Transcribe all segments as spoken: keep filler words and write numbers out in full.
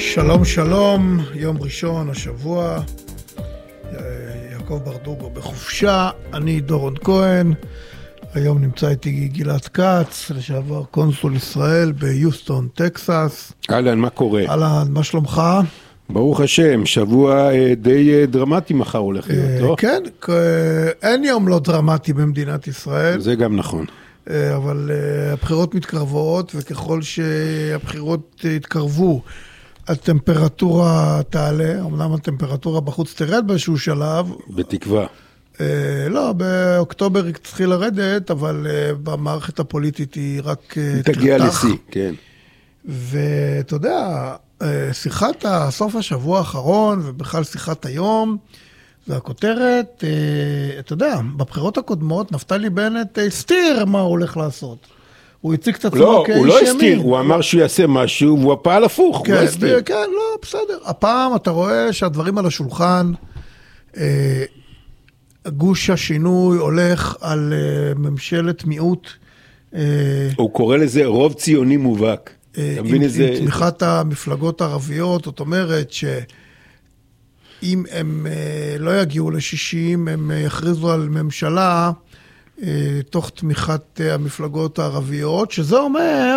שלום שלום, יום ראשון השבוע, יעקב ברדוגו בחופשה, אני דורון כהן, היום נמצא איתי גלעד כץ, לשעבר קונסול ישראל ביוסטון, טקסס. אהלן, מה קורה? אהלן, מה שלומך? ברוך השם, שבוע די דרמטי מחר הולך להיות, לא? כן, אין יום לא דרמטי במדינת ישראל. זה גם נכון. אבל הבחירות מתקרבות, וככל שהבחירות יתקרבו, הטמפרטורה תעלה, אמנם הטמפרטורה בחוץ תרד באיזשהו שלב. בתקווה. לא, באוקטובר היא תתחיל לרדת, אבל במערכת הפוליטית היא רק תרתח. תגיע לשיא, כן. ואתה יודע, שיחת הסוף השבוע האחרון, ובכלל שיחת היום, והכותרת, אתה יודע, בבחירות הקודמות, נפתלי בנט הסתיר מה הוא הולך לעשות. הוא הציג את עצמו לא, כאיש ימין. הוא לא הסתיר, הוא אמר שהוא יעשה משהו, והוא הפעל הפוך, כן, הוא לא הסתיר. כן, לא, בסדר. הפעם אתה רואה שהדברים על השולחן, אה, גוש השינוי הולך על אה, ממשלת מיעוט. אה, הוא קורא לזה רוב ציוני מובהק. אה, אתה עם, מבין איזה... עם תמיכת המפלגות הערביות, זאת אומרת שאם הם אה, לא יגיעו ל-שישים, הם אה, יכריזו על ממשלה, תוך תמיכת המפלגות הערביות, שזה אומר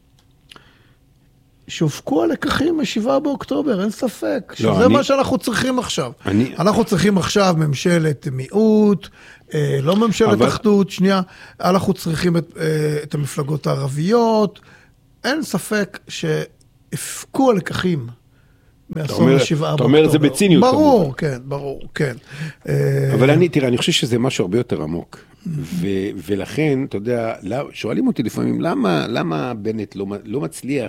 שהופקו הלקחים משבעה באוקטובר, אין ספק, שזה לא, אני... מה שאנחנו צריכים עכשיו. אני... אנחנו צריכים עכשיו ממשלת מיעוט, לא ממשלת אבל... אחדות, שנייה, אנחנו צריכים את, את המפלגות הערביות, אין ספק שהפקו הלקחים. אתה אומר את זה בציניות. ברור, כן, ברור, כן. אבל אני, תראה, אני חושב שזה משהו הרבה יותר עמוק. ולכן, אתה יודע, שואלים אותי לפעמים, למה בנט לא מצליח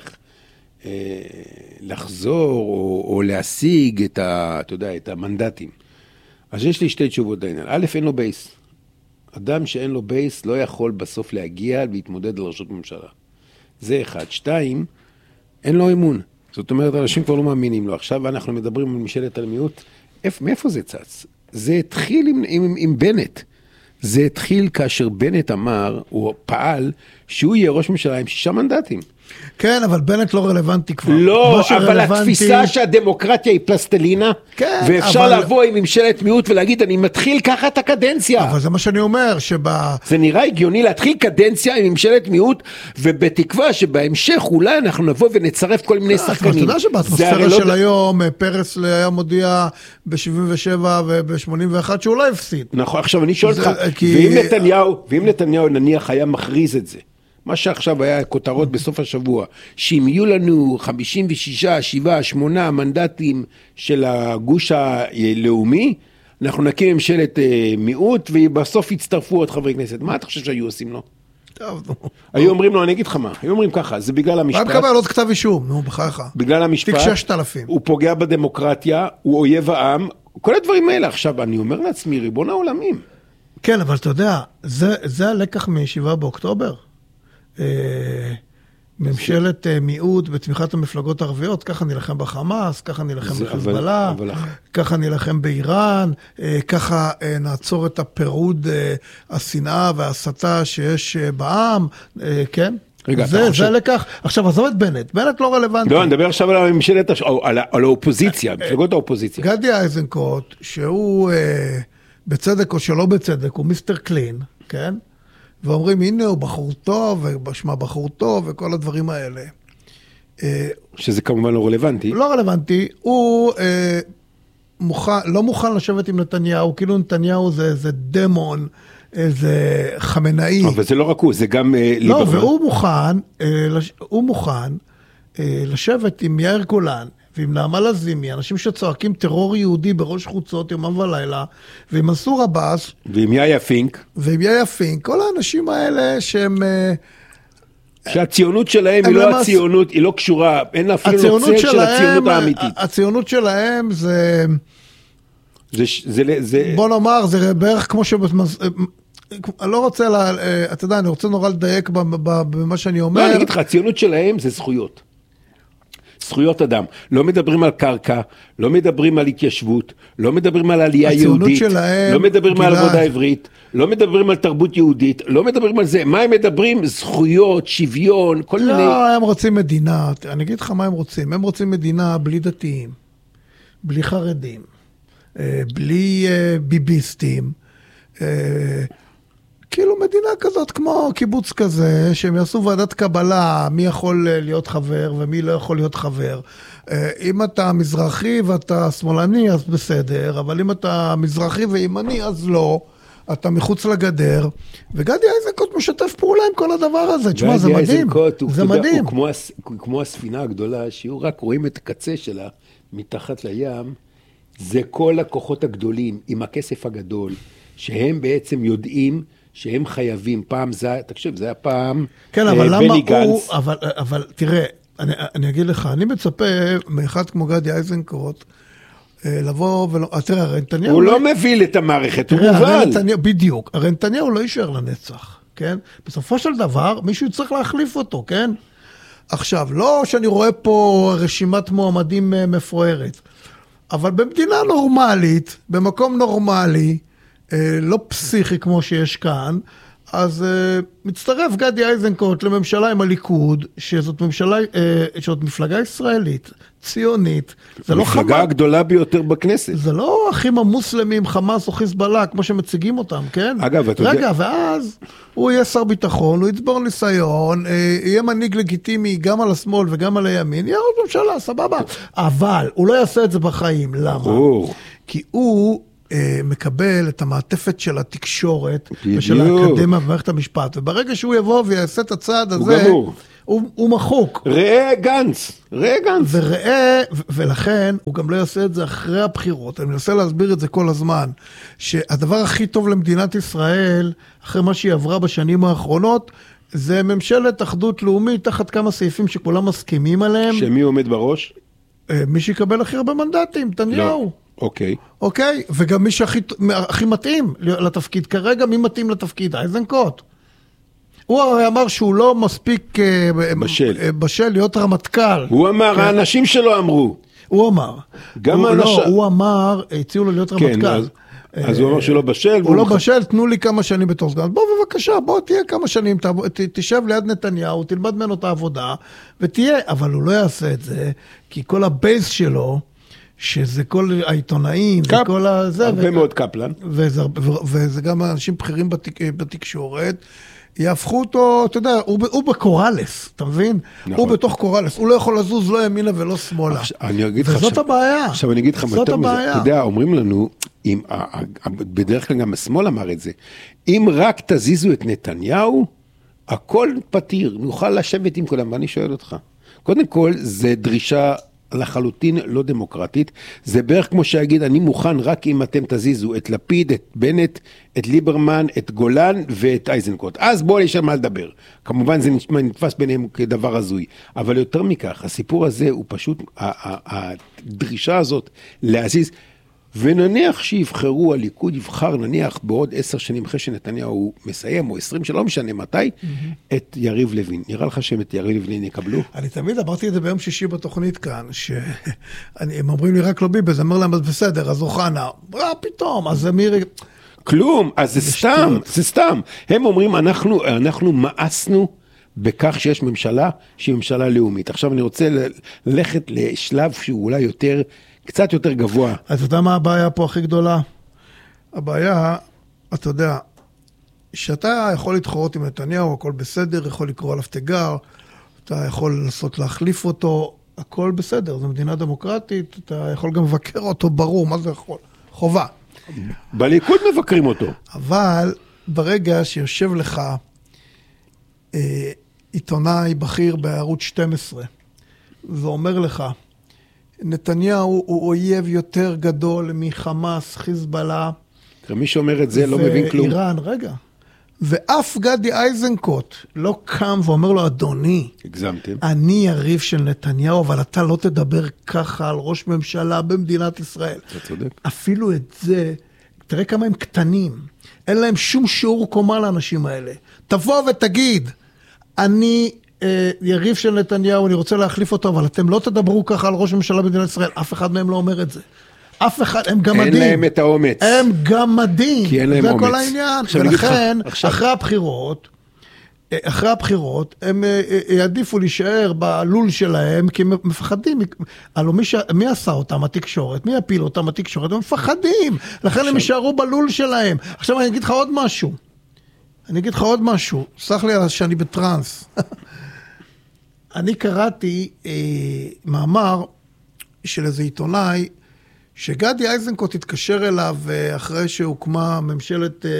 לחזור או להשיג את, אתה יודע, את המנדטים? אז יש לי שתי תשובות לעניין. א', אין לו בייס. אדם שאין לו בייס לא יכול בסוף להגיע ולהתמודד על ראשות ממשלה. זה אחד. שתיים, אין לו אמון. זאת אומרת, אנשים כבר לא מאמינים לו. עכשיו אנחנו מדברים על ממשלת המיעוט. מאיפה זה צץ? זה התחיל עם, עם, עם בנט. זה התחיל כאשר בנט אמר, הוא פעל, שהוא יהיה ראש ממשלה עם שישה מנדטים. כן, אבל בנט לא רלוונטי כבר. לא, אבל התפיסה שהדמוקרטיה היא פלסטלינה, כן, ואפשר אבל... לבוא עם ממשלת מיעוט ולהגיד, אני מתחיל ככה את הקדנציה. אבל זה מה שאני אומר, שבה... זה נראה הגיוני להתחיל קדנציה עם ממשלת מיעוט, ובתקווה שבהמשך אולי אנחנו נבוא ונצרף כל מיני שחקנים. אתה יודע שבאטמוספירה של היום, פרס היה מודיע ב-שבעים ושבע וב-שמונים ואחת שהוא לא הפסיד. נכון, עכשיו אני שואל אותך, ואם נתניהו, ואם נתניהו נניח היה מכריז את זה, מה שעכשיו היה כותרות בסוף השבוע, שאם יהיו לנו חמישים ושישה, שבעה, שמונה מנדטים של הגוש הלאומי, אנחנו נקים ממשלת מיעוט, ובסוף יצטרפו עוד חברי כנסת. מה אתה חושב שהיו עושים לו? היו אומרים לו, אני אגיד לך מה, היו אומרים ככה, זה בגלל המשפט. מה מקבל עוד כתב אישום? נו, בחייך. בגלל המשפט, תיק ששת אלפים. הוא פוגע בדמוקרטיה, הוא אויב העם, כל הדברים האלה. עכשיו, אני אומר לעצמי, ריבון העולמים. כן, אבל אתה יודע, זה, זה הלקח משבעה באוקטובר. ממשלת מיעוט בתמיכת המפלגות הערביות, ככה נלחם בחמאס, ככה נלחם בחיזבאללה, ככה נלחם באיראן, ככה נעצור את הפירוד, השנאה וההסתה שיש בעם, כן? זה לקח. עכשיו, עזוב את בנט, בנט לא רלוונטי. לא, נדבר עכשיו על הממשלת, על האופוזיציה, מפלגות האופוזיציה. גדי איזנקוט, שהוא בצדק או שלא בצדק, הוא מיסטר קלין, כן? ואומרים, הנה הוא בחור טוב, ובשמה בחור טוב, וכל הדברים האלה. שזה כמובן לא רלוונטי. לא רלוונטי, הוא אה, מוכן, לא מוכן לשבת עם נתניהו, כאילו נתניהו זה, זה דמון, זה חמנאי. אבל זה לא רק הוא, זה גם אה, לא, ליברמן. והוא מוכן, אה, לש, הוא מוכן אה, לשבת עם יאיר גולן, ועם נעמה לזימי, אנשים שצועקים טרור יהודי בראש חוצות יומם ולילה, ועם מנסור עבאס. ועם יאיה פינק. ועם יאיה פינק. כל האנשים האלה שהם... שהציונות שלהם היא לא הציונות, היא לא קשורה, אין אפילו נוצר של הציונות האמיתית. הציונות שלהם זה... זה... זה... בוא נאמר, זה בערך כמו ש... אני לא רוצה, אתה יודע, אני רוצה נורא לדייק במה שאני אומר. לא, אני אגיד לך, הציונות שלהם זה זכויות. זכויות אדם. לא מדברים על קרקע, לא מדברים על התיישבות, לא מדברים על עלייה יהודית, שלהם, לא מדברים גילה. על עבודה עברית, לא מדברים על תרבות יהודית, לא מדברים על זה. מה הם מדברים? זכויות, שוויון, כל לא, מיני... לא, הם רוצים מדינה. אני אגיד לך מה הם רוצים. הם רוצים מדינה בלי דתיים, בלי חרדים, בלי ביביסטים, כאילו מדינה כזאת כמו קיבוץ כזה, שהם יעשו ועדת קבלה, מי יכול להיות חבר ומי לא יכול להיות חבר. אם אתה מזרחי ואתה שמאלני, אז בסדר, אבל אם אתה מזרחי וימני, אז לא. אתה מחוץ לגדר, וגדי איזנקוט משתף פעולה עם כל הדבר הזה. תשמע, זה מדהים. זה מדהים. הוא כמו, הוא כמו הספינה הגדולה, שיהיו רק רואים את הקצה שלה מתחת לים, זה כל הכוחות הגדולים עם הכסף הגדול, שהם בעצם יודעים שהם חייבים. פעם זה, תקשיב, זה היה פעם כן, אבל למה הוא, אבל, אבל תראה, אני, אני אגיד לך, אני מצפה מאחד כמו גדי איזנקוט, לבוא ולא, תראה, הרי נתניהו... הוא לא מביל את המערכת, הוא מובל. בדיוק, הרי נתניהו לא יישאר לנצח, כן? בסופו של דבר, מישהו צריך להחליף אותו, כן? עכשיו, לא שאני רואה פה רשימת מועמדים מפוארת, אבל במדינה נורמלית, במקום נורמלי, לא פסיכי כמו שיש כאן, אז uh, מצטרף גדי איזנקוט לממשלה עם הליכוד, שזאת ממשלה, uh, שזאת מפלגה ישראלית, ציונית. זה לא המפלגה חמה, הגדולה ביותר בכנסת. זה לא אחים המוסלמים, חמאס או חיזבאללה, כמו שמציגים אותם, כן? אגב, אתה רגע, יודע... ואז הוא יהיה שר ביטחון, הוא יצבור ניסיון, uh, יהיה מנהיג לגיטימי גם על השמאל וגם על הימין, יהיה ראש ממשלה, סבבה. אבל הוא לא יעשה את זה בחיים, למה? ברור. כי הוא... מקבל את המעטפת של התקשורת ושל האקדמיה במערכת המשפט, וברגע שהוא יבוא ויעשה את הצעד הזה, הוא, הוא, הוא מחוק. ראה גנץ, ראה גנץ. וראה, ו- ולכן הוא גם לא יעשה את זה אחרי הבחירות. אני מנסה להסביר את זה כל הזמן, שהדבר הכי טוב למדינת ישראל, אחרי מה שהיא עברה בשנים האחרונות, זה ממשלת אחדות לאומית, תחת כמה סעיפים שכולם מסכימים עליהם. שמי עומד בראש? מי שיקבל הכי הרבה מנדטים, נתניהו. לא. אוקיי. אוקיי, וגם מי שהכי הכי מתאים לתפקיד, כרגע מי מתאים לתפקיד? איזנקוט. הוא הרי אמר שהוא לא מספיק בשל, בשל להיות רמטכ"ל. הוא אמר, כן. האנשים שלו אמרו. הוא אמר. גם הוא, האנש... לא, הוא אמר, הציעו לו להיות רמטכ"ל. כן, אז, אז הוא אמר שלא בשל. הוא לא בשל, תנו לי כמה שנים בתור סגן. בוא בבקשה, בוא תהיה כמה שנים, תשב ליד נתניהו, תלמד ממנו את העבודה, ותהיה, אבל הוא לא יעשה את זה, כי כל הבייס שלו, שזה כל העיתונאים, קפ, וכל הזה, הרבה ו... מאוד קפלן. וזה, וזה גם אנשים בכירים בתק... בתקשורת, יהפכו אותו, אתה יודע, הוא, הוא בקורלס, אתה מבין? נכון. הוא בתוך קורלס, הוא לא יכול לזוז לא ימינה ולא שמאלה. וזאת עכשיו, הבעיה. עכשיו אני אגיד לך, זאת הבעיה. אתה יודע, אומרים לנו, אם, בדרך כלל גם השמאל אמר את זה, אם רק תזיזו את נתניהו, הכל פתיר, נוכל לשבת עם כולם, ואני שואל אותך. קודם כל, זה דרישה לחלוטין לא דמוקרטית, זה בערך כמו שיגיד, אני מוכן רק אם אתם תזיזו את לפיד, את בנט, את ליברמן, את גולן ואת איזנקוט. אז בואו נשאר מה לדבר. כמובן זה נתפס ביניהם כדבר הזוי, אבל יותר מכך, הסיפור הזה הוא פשוט, הדרישה הזאת להזיז, ונניח שיבחרו, הליכוד יבחר, נניח בעוד עשר שנים אחרי שנתניהו מסיים, או עשרים שלא משנה מתי, mm-hmm. את יריב לוין. נראה לך שהם את יריב לוין יקבלו? אני תמיד אמרתי את זה ביום שישי בתוכנית כאן, שהם אומרים לי רק לא ביבי, אז אמר להם, אז בסדר, אז אוחנה, אה, פתאום, אז מירי... כלום, אז זה סתם, זה סתם. הם אומרים, אנחנו, אנחנו מאסנו בכך שיש ממשלה, שהיא ממשלה לאומית. עכשיו אני רוצה ללכת לשלב שהוא אולי יותר... קצת יותר גבוה. אז אתה יודע מה הבעיה פה הכי גדולה? הבעיה, אתה יודע, שאתה יכול להתחרות עם נתניהו, הכל בסדר, יכול לקרוא עליו תיגר, אתה יכול לנסות להחליף אותו, הכל בסדר, זו מדינה דמוקרטית, אתה יכול גם לבקר אותו, ברור, מה זה יכול? חובה. בליכוד מבקרים אותו. אבל ברגע שיושב לך אה, עיתונאי בכיר בערוץ שתים עשרה, ואומר לך, נתניהו הוא אויב יותר גדול מחמאס, חיזבאללה. מי שאומר את זה לא מבין כלום. ואיראן, רגע. ואף גדי איזנקוט לא קם ואומר לו, אדוני, הגזמתם. אני יריב של נתניהו, אבל אתה לא תדבר ככה על ראש ממשלה במדינת ישראל. אתה צודק. אפילו את זה, תראה כמה הם קטנים. אין להם שום שיעור קומה לאנשים האלה. תבוא ותגיד, אני יריב של נתניהו, אני רוצה להחליף אותו, אבל אתם לא תדברו ככה על ראש הממשלה במדינת ישראל, אף אחד מהם לא אומר את זה. אף אחד, הם גמדים. אין להם את האומץ. הם גמדים. כי אין להם זה אומץ. כל העניין. ולכן, אחרי הבחירות, אחרי הבחירות, הם יעדיפו להישאר בלול שלהם, כי הם מפחדים. הלוא מי, ש... מי עשה אותם התקשורת? מי הפיל אותם התקשורת? הם מפחדים. לכן עכשיו... הם יישארו בלול שלהם. עכשיו אני אגיד לך עוד משהו. אני אגיד לך עוד משהו. סלח לי שאני בטרנס. אני קראתי אה, מאמר של איזה עיתונאי, שגדי איזנקוט התקשר אליו אה, אחרי שהוקמה ממשלת אה,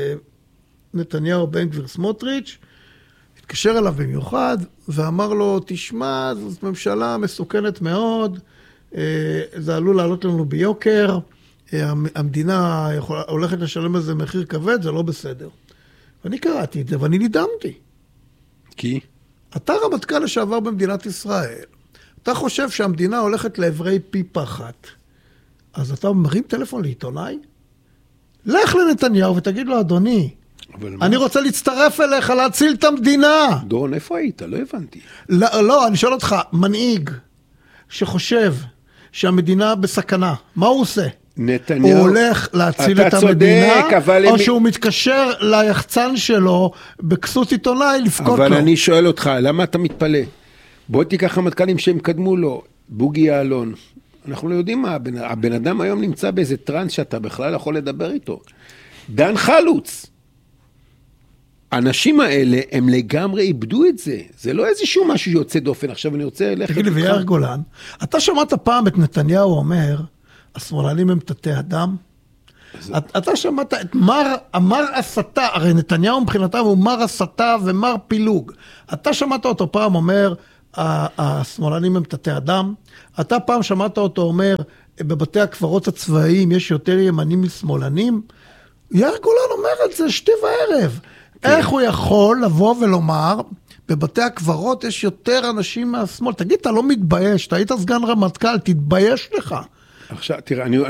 נתניהו, בן גביר, סמוטריץ', התקשר אליו במיוחד, ואמר לו, תשמע, זאת ממשלה מסוכנת מאוד, אה, זה עלול לעלות לנו ביוקר, אה, המדינה יכולה, הולכת לשלם איזה מחיר כבד, זה לא בסדר. ואני קראתי את זה, ואני נדהמתי. כי? אתה רמטכ"ל לשעבר במדינת ישראל, אתה חושב שהמדינה הולכת לעברי פי פחת, אז אתה מרים טלפון לעיתונאי? לך לנתניהו ותגיד לו, אדוני, אני רוצה להצטרף אליך, להציל את המדינה. דורון, איפה היית? לא הבנתי. לא, לא, אני שואל אותך, מנהיג שחושב שהמדינה בסכנה, מה הוא עושה? נתניהו, הוא הולך להציל את המדינה, או שהוא מתקשר ליחצן שלו בכסות עיתונאי לפקוט לו. אבל אני שואל אותך, למה אתה מתפלא? בוא תיקח המתכ"לים שהם קדמו לו, בוגי יעלון. אנחנו לא יודעים מה, הבן, הבן אדם היום נמצא באיזה טרנס שאתה בכלל יכול לדבר איתו. דן חלוץ. האנשים האלה, הם לגמרי איבדו את זה. זה לא איזשהו משהו שיוצא דופן. עכשיו אני רוצה ללכת... תגיד לי, ויאיר גולן, אתה שמעת פעם את נתניהו אומר, השמאלנים הם תתי אדם? אתה שמעת את מר, מר הסתה, הרי נתניהו מבחינתם הוא מר הסתה ומר פילוג. אתה שמעת אותו פעם אומר, השמאלנים הם תתי אדם? אתה פעם שמעת אותו אומר, בבתי הקברות הצבאיים יש יותר ימנים משמאלנים? יאיר גולן אומר את זה שתי וערב. איך הוא יכול לבוא ולומר, בבתי הקברות יש יותר אנשים מהשמאל? תגיד, אתה לא מתבייש, אתה היית סגן רמטכ"ל, תתבייש לך. עכשיו, תראה, אני...